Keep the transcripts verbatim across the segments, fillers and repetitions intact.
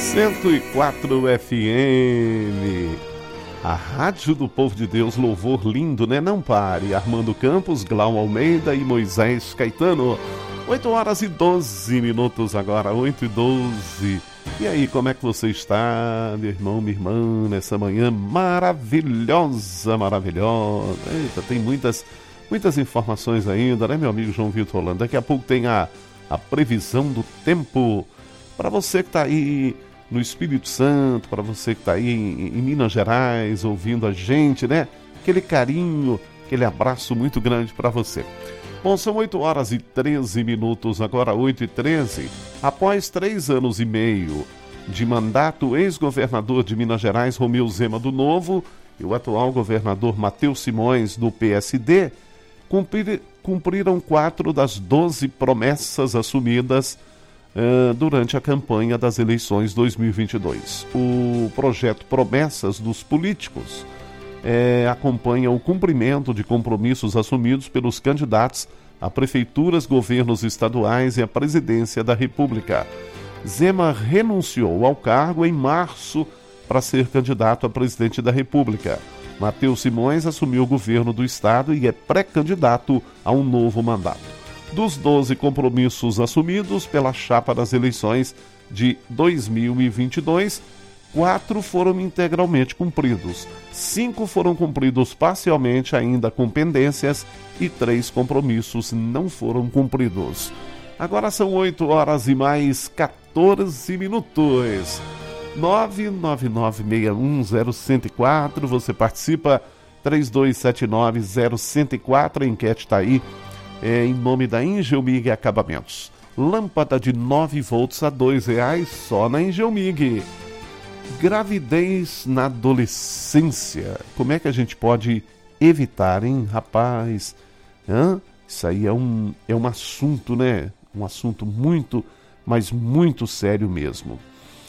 cento e quatro F M, a Rádio do Povo de Deus, louvor lindo, né? Não pare. Armando Campos, Glau Almeida e Moisés Caetano. oito horas e doze minutos agora, oito e doze. E aí, como é que você está, meu irmão, minha irmã, nessa manhã maravilhosa, maravilhosa? Eita, tem muitas, muitas informações ainda, né, meu amigo João Vitor Holanda? Daqui a pouco tem a, a previsão do tempo para você que está aí no Espírito Santo, para você que está aí em, em Minas Gerais, ouvindo a gente, né? Aquele carinho, aquele abraço muito grande para você. Bom, são oito horas e treze minutos, agora oito e treze. Após três anos e meio de mandato, o ex-governador de Minas Gerais, Romeu Zema do Novo, e o atual governador Matheus Simões, do P S D, cumprir, cumpriram quatro das doze promessas assumidas Uh, durante a campanha das eleições dois mil e vinte e dois. O projeto Promessas dos Políticos eh, acompanha o cumprimento de compromissos assumidos pelos candidatos a prefeituras, governos estaduais e a presidência da República. Zema renunciou ao cargo em março para ser candidato a presidente da República. Matheus Simões assumiu o governo do estado e é pré-candidato a um novo mandato. Dos doze compromissos assumidos pela chapa das eleições de dois mil e vinte e dois, quatro foram integralmente cumpridos, cinco foram cumpridos parcialmente, ainda com pendências, e três compromissos não foram cumpridos. Agora são oito horas e mais quatorze minutos. nove nove nove seis um zero um zero quatro, você participa, três dois sete nove zero um zero quatro, a enquete está aí. É, em nome da Engelmig Acabamentos. Lâmpada de nove volts a dois reais só na Engelmig. Gravidez na adolescência. Como é que a gente pode evitar, hein, rapaz? Hã? Isso aí é um, é um assunto, né? Um assunto muito, mas muito sério mesmo.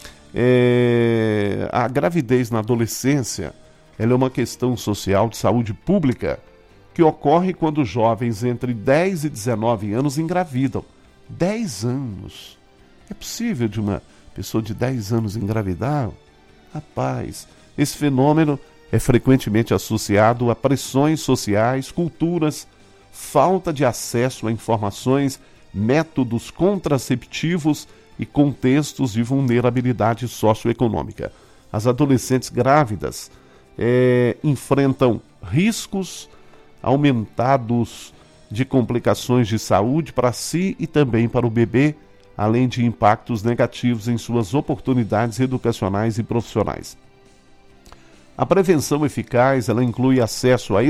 É, a gravidez na adolescência, ela é uma questão social de saúde pública que ocorre quando jovens entre dez e dezenove anos engravidam. dez anos. É possível de uma pessoa de dez anos engravidar? Rapaz, esse fenômeno é frequentemente associado a pressões sociais, culturas, falta de acesso a informações, métodos contraceptivos e contextos de vulnerabilidade socioeconômica. As adolescentes grávidas é, enfrentam riscos aumentados de complicações de saúde para si e também para o bebê, além de impactos negativos em suas oportunidades educacionais e profissionais. A prevenção eficaz, ela inclui acesso a